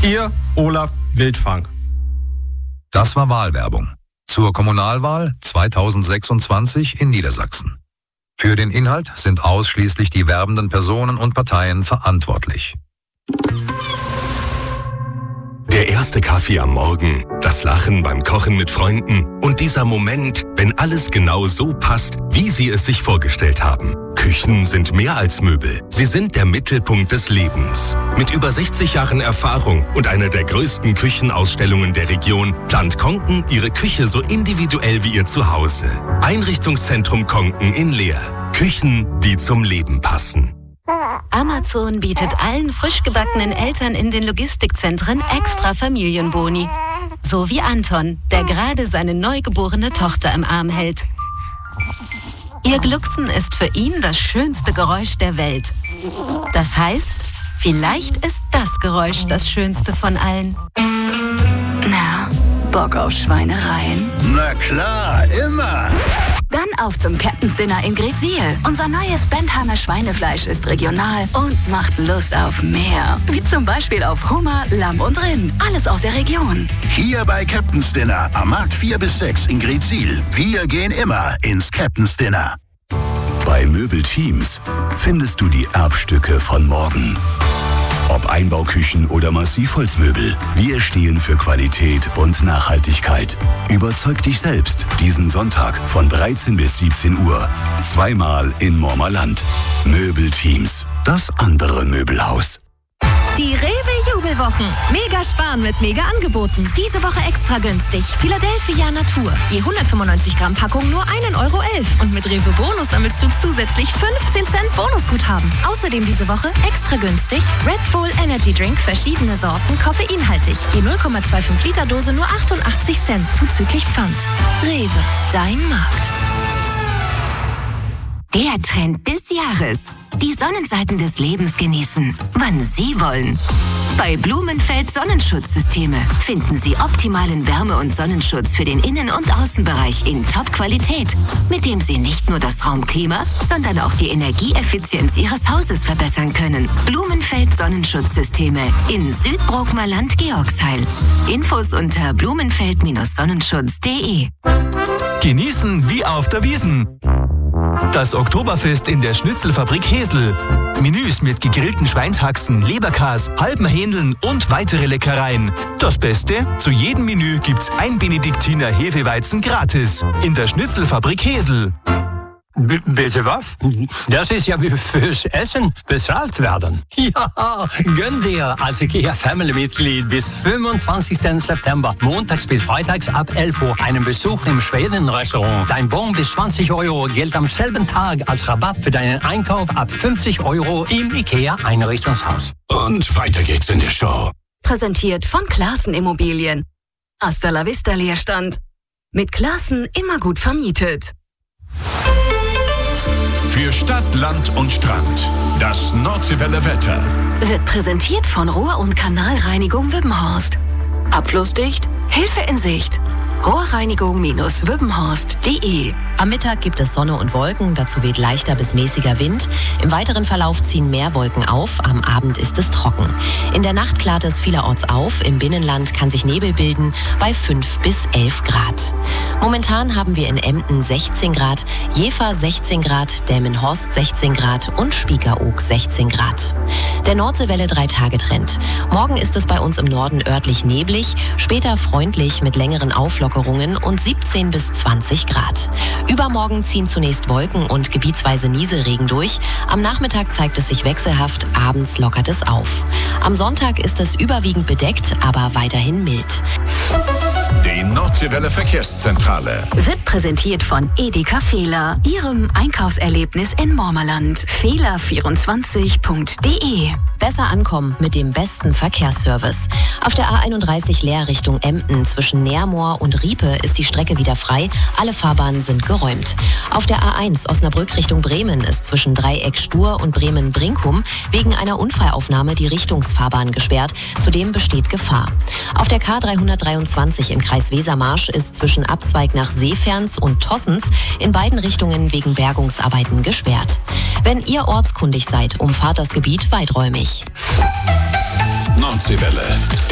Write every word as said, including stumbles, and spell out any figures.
Ihr Olaf Wildfang. Das war Wahlwerbung zur Kommunalwahl zweitausendsechsundzwanzig in Niedersachsen. Für den Inhalt sind ausschließlich die werbenden Personen und Parteien verantwortlich. Der erste Kaffee am Morgen, das Lachen beim Kochen mit Freunden und dieser Moment, wenn alles genau so passt, wie Sie es sich vorgestellt haben. Küchen sind mehr als Möbel. Sie sind der Mittelpunkt des Lebens. Mit über sechzig Jahren Erfahrung und einer der größten Küchenausstellungen der Region plant Konken Ihre Küche so individuell wie Ihr Zuhause. Einrichtungszentrum Konken in Leer. Küchen, die zum Leben passen. Amazon bietet allen frisch gebackenen Eltern in den Logistikzentren extra Familienboni. So wie Anton, der gerade seine neugeborene Tochter im Arm hält. Ihr Glucksen ist für ihn das schönste Geräusch der Welt. Das heißt, vielleicht ist das Geräusch das schönste von allen. Na, Bock auf Schweinereien? Na klar, immer! Dann auf zum Captain's Dinner in Greetsiel. Unser neues Bentheimer Schweinefleisch ist regional und macht Lust auf mehr. Wie zum Beispiel auf Hummer, Lamm und Rind. Alles aus der Region. Hier bei Captain's Dinner am Markt vier bis sechs in Greetsiel. Wir gehen immer ins Captain's Dinner. Bei Möbelteams findest du die Erbstücke von morgen. Ob Einbauküchen oder Massivholzmöbel, wir stehen für Qualität und Nachhaltigkeit. Überzeug dich selbst diesen Sonntag von dreizehn bis siebzehn Uhr. Zweimal in Mormerland. Möbelteams, das andere Möbelhaus. Die Rewe-Jubelwochen. Mega sparen mit mega Angeboten. Diese Woche extra günstig. Philadelphia Natur. Die hundertfünfundneunzig Gramm Packung nur ein Euro elf. Und mit Rewe Bonus sammelst du zusätzlich fünfzehn Cent Bonusguthaben. Außerdem diese Woche extra günstig Red Bull Energy Drink, verschiedene Sorten, koffeinhaltig. Die null Komma fünfundzwanzig Liter Dose nur achtundachtzig Cent, zuzüglich Pfand. Rewe, dein Markt. Der Trend des Jahres. Die Sonnenseiten des Lebens genießen, wann Sie wollen. Bei Blumenfeld Sonnenschutzsysteme finden Sie optimalen Wärme- und Sonnenschutz für den Innen- und Außenbereich in Top-Qualität, mit dem Sie nicht nur das Raumklima, sondern auch die Energieeffizienz Ihres Hauses verbessern können. Blumenfeld Sonnenschutzsysteme in Südbrookmerland Georgsheil. Infos unter blumenfeld Sonnenschutz punkt de. Genießen wie auf der Wiesn. Das Oktoberfest in der Schnitzelfabrik Hesel. Menüs mit gegrillten Schweinshaxen, Leberkas, halben Hähndeln und weitere Leckereien. Das Beste? Zu jedem Menü gibt's ein Benediktiner Hefeweizen gratis. In der Schnitzelfabrik Hesel. B- bitte was? Das ist ja wie fürs Essen bezahlt werden. Ja, gönn dir als IKEA-Family-Mitglied bis fünfundzwanzigsten September, montags bis freitags ab elf Uhr, einen Besuch im Schweden-Restaurant. Dein Bon bis zwanzig Euro gilt am selben Tag als Rabatt für deinen Einkauf ab fünfzig Euro im IKEA-Einrichtungshaus. Und weiter geht's in der Show. Präsentiert von Classen Immobilien. Hasta la vista Leerstand. Mit Classen immer gut vermietet. Für Stadt, Land und Strand. Das Nordseewelle Wetter. Wird präsentiert von Rohr- und Kanalreinigung Wippenhorst. Abflussdicht, Hilfe in Sicht. Rohrreinigung Wippenhorst punkt de. Am Mittag gibt es Sonne und Wolken, dazu weht leichter bis mäßiger Wind. Im weiteren Verlauf ziehen mehr Wolken auf, am Abend ist es trocken. In der Nacht klart es vielerorts auf, im Binnenland kann sich Nebel bilden bei fünf bis elf Grad. Momentan haben wir in Emden sechzehn Grad, Jever sechzehn Grad, Delmenhorst sechzehn Grad und Spiekeroog sechzehn Grad. Der Nordseewelle drei Tage Trend. Morgen ist es bei uns im Norden örtlich neblig, später freundlich mit längeren Auflockerungen und siebzehn bis zwanzig Grad. Übermorgen ziehen zunächst Wolken und gebietsweise Nieselregen durch. Am Nachmittag zeigt es sich wechselhaft, abends lockert es auf. Am Sonntag ist es überwiegend bedeckt, aber weiterhin mild. Die Nordseewelle Verkehrszentrale Wird präsentiert von Edeka Fehler, Ihrem Einkaufserlebnis in Mormerland. Fehler vierundzwanzig punkt de. Besser ankommen mit dem besten Verkehrsservice. Auf der A einunddreißig Leer Richtung Emden zwischen Nährmoor und Riepe ist die Strecke wieder frei. Alle Fahrbahnen sind geräumt. Auf der A eins Osnabrück Richtung Bremen ist zwischen Dreieck Stur und Bremen-Brinkum wegen einer Unfallaufnahme die Richtungsfahrbahn gesperrt. Zudem besteht Gefahr. Auf der K dreihundertdreiundzwanzig im Kreis Wesermarsch ist zwischen Abzweig nach Seeferns und Tossens in beiden Richtungen wegen Bergungsarbeiten gesperrt. Wenn ihr ortskundig seid, umfahrt das Gebiet weiträumig. Nordseewelle.